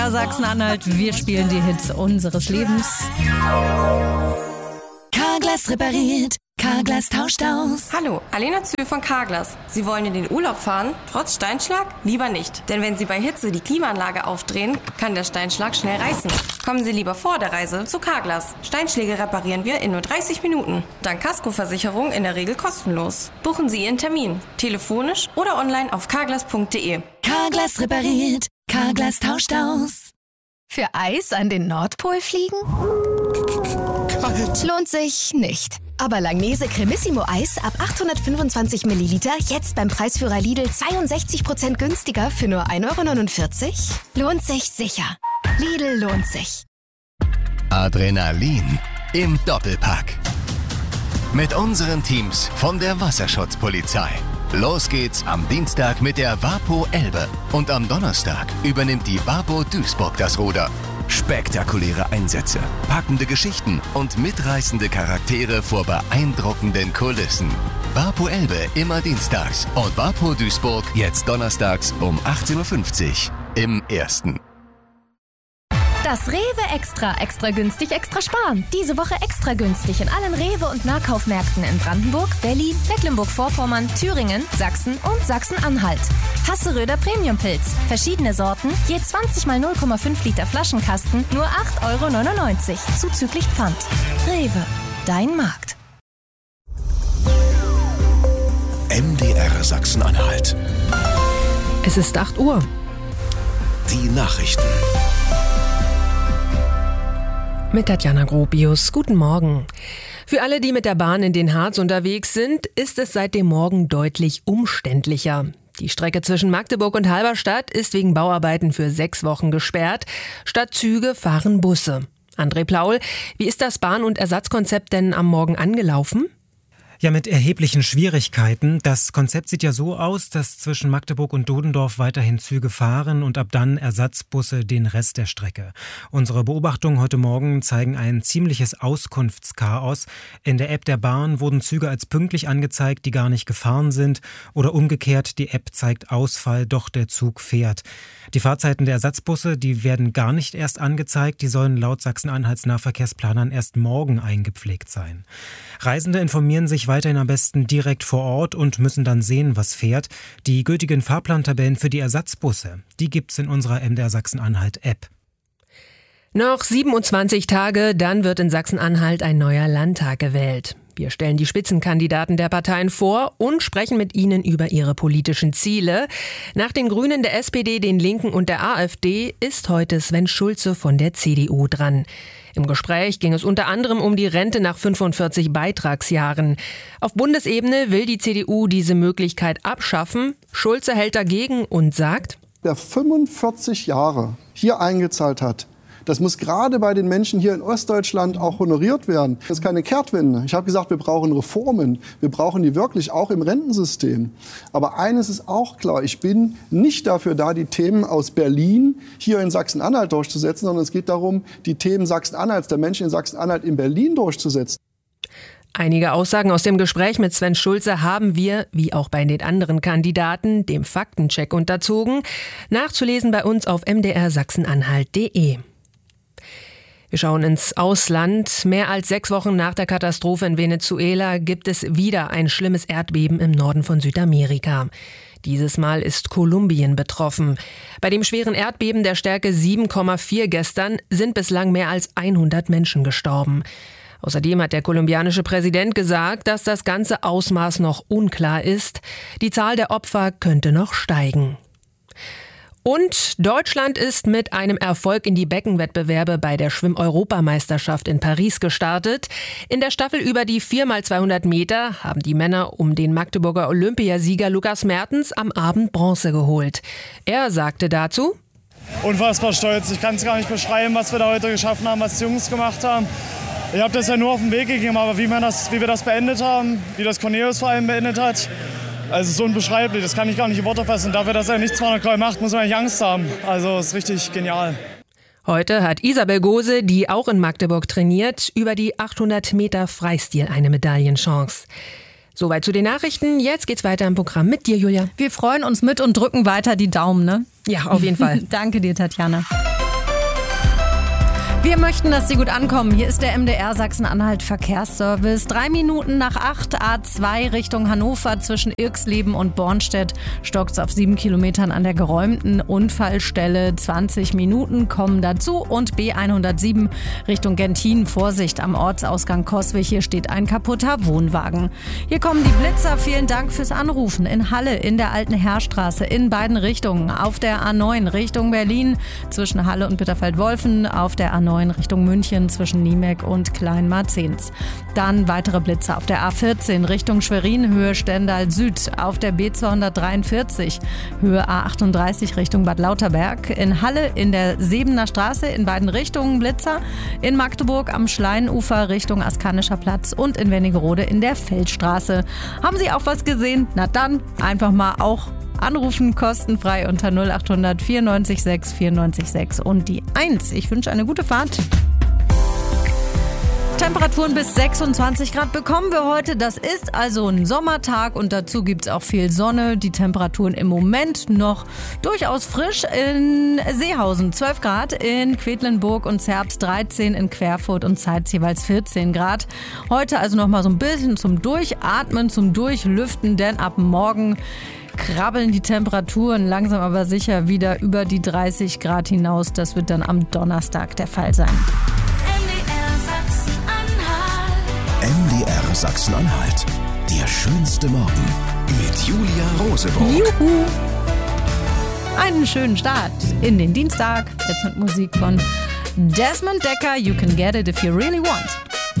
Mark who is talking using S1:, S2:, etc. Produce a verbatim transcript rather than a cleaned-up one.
S1: Sachsen-Anhalt, wir spielen die Hits unseres Lebens.
S2: Carglass repariert, Carglass tauscht aus.
S3: Hallo, Alena Zühl von Carglass. Sie wollen in den Urlaub fahren, trotz Steinschlag? Lieber nicht, denn wenn Sie bei Hitze die Klimaanlage aufdrehen, kann der Steinschlag schnell reißen. Kommen Sie lieber vor der Reise zu Carglass. Steinschläge reparieren wir in nur dreißig Minuten. Dank Kaskoversicherung in der Regel kostenlos. Buchen Sie Ihren Termin, telefonisch oder online auf carglass punkt de.
S2: Carglass repariert, Carglass tauscht aus.
S4: Für Eis an den Nordpol fliegen?
S5: Kalt.
S4: Lohnt sich nicht. Aber Langnese Cremissimo Eis ab achthundertfünfundzwanzig Milliliter jetzt beim Preisführer Lidl zweiundsechzig Prozent günstiger für nur ein Euro neunundvierzig? Lohnt sich sicher. Lidl lohnt sich.
S6: Adrenalin im Doppelpack. Mit unseren Teams von der Wasserschutzpolizei. Los geht's am Dienstag mit der Wapo Elbe und am Donnerstag übernimmt die Wapo Duisburg das Ruder. Spektakuläre Einsätze, packende Geschichten und mitreißende Charaktere vor beeindruckenden Kulissen. Wapo Elbe immer dienstags und Wapo Duisburg jetzt donnerstags um achtzehn Uhr fünfzig im Ersten.
S7: Das Rewe Extra. Extra günstig, extra sparen. Diese Woche extra günstig in allen Rewe- und Nahkaufmärkten in Brandenburg, Berlin, Mecklenburg-Vorpommern, Thüringen, Sachsen und Sachsen-Anhalt. Hasseröder Premiumpilz. Verschiedene Sorten, je zwanzig mal null Komma fünf Liter Flaschenkasten, nur acht Euro neunundneunzig, zuzüglich Pfand. Rewe, dein Markt.
S8: M D R Sachsen-Anhalt.
S9: Es ist acht Uhr.
S8: Die Nachrichten.
S9: Mit Tatjana Gropius. Guten Morgen. Für alle, die mit der Bahn in den Harz unterwegs sind, ist es seit dem Morgen deutlich umständlicher. Die Strecke zwischen Magdeburg und Halberstadt ist wegen Bauarbeiten für sechs Wochen gesperrt. Statt Züge fahren Busse. André Plaul, wie ist das Bahn- und Ersatzkonzept denn am Morgen angelaufen?
S10: Ja, mit erheblichen Schwierigkeiten. Das Konzept sieht ja so aus, dass zwischen Magdeburg und Dodendorf weiterhin Züge fahren und ab dann Ersatzbusse den Rest der Strecke. Unsere Beobachtungen heute Morgen zeigen ein ziemliches Auskunftschaos. In der App der Bahn wurden Züge als pünktlich angezeigt, die gar nicht gefahren sind. Oder umgekehrt, die App zeigt Ausfall, doch der Zug fährt. Die Fahrzeiten der Ersatzbusse, die werden gar nicht erst angezeigt. Die sollen laut Sachsen-Anhalts Nahverkehrsplanern erst morgen eingepflegt sein. Reisende informieren sich weiterhin am besten direkt vor Ort und müssen dann sehen, was fährt. Die gültigen Fahrplantabellen für die Ersatzbusse, die gibt's in unserer M D R Sachsen-Anhalt-App.
S9: Noch siebenundzwanzig Tage, dann wird in Sachsen-Anhalt ein neuer Landtag gewählt. Wir stellen die Spitzenkandidaten der Parteien vor und sprechen mit ihnen über ihre politischen Ziele. Nach den Grünen, der S P D, den Linken und der AfD ist heute Sven Schulze von der C D U dran. Im Gespräch ging es unter anderem um die Rente nach fünfundvierzig Beitragsjahren. Auf Bundesebene will die C D U diese Möglichkeit abschaffen. Schulze hält dagegen und sagt:
S11: Wer fünfundvierzig Jahre hier eingezahlt hat, das muss gerade bei den Menschen hier in Ostdeutschland auch honoriert werden. Das ist keine Kehrtwende. Ich habe gesagt, wir brauchen Reformen. Wir brauchen die wirklich auch im Rentensystem. Aber eines ist auch klar, ich bin nicht dafür da, die Themen aus Berlin hier in Sachsen-Anhalt durchzusetzen, sondern es geht darum, die Themen Sachsen-Anhalts, der Menschen in Sachsen-Anhalt in Berlin durchzusetzen.
S9: Einige Aussagen aus dem Gespräch mit Sven Schulze haben wir, wie auch bei den anderen Kandidaten, dem Faktencheck unterzogen. Nachzulesen bei uns auf m d r sachsenanhalt punkt de. Wir schauen ins Ausland. Mehr als sechs Wochen nach der Katastrophe in Venezuela gibt es wieder ein schlimmes Erdbeben im Norden von Südamerika. Dieses Mal ist Kolumbien betroffen. Bei dem schweren Erdbeben der Stärke sieben Komma vier gestern sind bislang mehr als hundert Menschen gestorben. Außerdem hat der kolumbianische Präsident gesagt, dass das ganze Ausmaß noch unklar ist. Die Zahl der Opfer könnte noch steigen. Und Deutschland ist mit einem Erfolg in die Beckenwettbewerbe bei der Schwimm-Europameisterschaft in Paris gestartet. In der Staffel über die vier mal zweihundert Meter haben die Männer um den Magdeburger Olympiasieger Lukas Mertens am Abend Bronze geholt. Er sagte dazu:
S12: Unfassbar stolz. Ich kann es gar nicht beschreiben, was wir da heute geschaffen haben, was die Jungs gemacht haben. Ich habe das ja nur auf den Weg gegeben, aber wie, man das, wie wir das beendet haben, wie das Cornelius vor allem beendet hat, also so unbeschreiblich, das kann ich gar nicht in Worte fassen. Dafür, dass er nicht zweihundert Gramm macht, muss man eigentlich Angst haben. Also ist richtig genial.
S9: Heute hat Isabel Gose, die auch in Magdeburg trainiert, über die achthundert Meter Freistil eine Medaillenchance. Soweit zu den Nachrichten. Jetzt geht's weiter im Programm mit dir, Julia.
S1: Wir freuen uns mit und drücken weiter die Daumen, ne?
S9: Ja, auf jeden Fall.
S1: Danke dir, Tatjana. Wir möchten, dass Sie gut ankommen. Hier ist der M D R Sachsen-Anhalt Verkehrsservice. Drei Minuten nach acht, A zwei Richtung Hannover zwischen Irxleben und Bornstedt stockt's auf sieben Kilometern an der geräumten Unfallstelle. zwanzig Minuten kommen dazu und B hundertsieben Richtung Gentin. Vorsicht am Ortsausgang Coswig. Hier steht ein kaputter Wohnwagen. Hier kommen die Blitzer. Vielen Dank fürs Anrufen. In Halle, in der Alten Heerstraße, in beiden Richtungen. Auf der A neun Richtung Berlin zwischen Halle und Bitterfeld-Wolfen. Auf der A neun Richtung München zwischen Niemek und Kleinmarzens. Dann weitere Blitze auf der A vierzehn Richtung Schwerin, Höhe Stendal Süd. Auf der B zweihundertdreiundvierzig, Höhe A achtunddreißig Richtung Bad Lauterberg. In Halle in der Sebener Straße in beiden Richtungen Blitzer. In Magdeburg am Schleinufer Richtung Askanischer Platz und in Wernigerode in der Feldstraße. Haben Sie auch was gesehen? Na dann einfach mal auch anrufen, kostenfrei unter null acht hundert vierundneunzig sechs vierundneunzig sechs und die eins. Ich wünsche eine gute Fahrt. Temperaturen bis sechsundzwanzig Grad bekommen wir heute. Das ist also ein Sommertag und dazu gibt es auch viel Sonne. Die Temperaturen im Moment noch durchaus frisch. In Seehausen zwölf Grad, in Quedlinburg und Zerbst dreizehn, in Querfurt und Zeitz jeweils vierzehn Grad. Heute also noch mal so ein bisschen zum Durchatmen, zum Durchlüften, denn ab morgen krabbeln die Temperaturen langsam aber sicher wieder über die dreißig Grad hinaus. Das wird dann am Donnerstag der Fall sein.
S8: M D R Sachsen-Anhalt. Der schönste Morgen mit Julia Roseburg.
S1: Juhu! Einen schönen Start in den Dienstag. Jetzt mit Musik von Desmond Decker. You can get it if you really want.